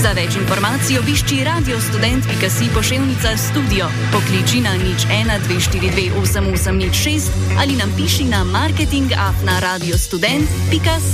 Za več informacij obišči radiostudent.si / studio, pokliči na 01 242 8806 ali nam piši na marketing@radiostudent.si.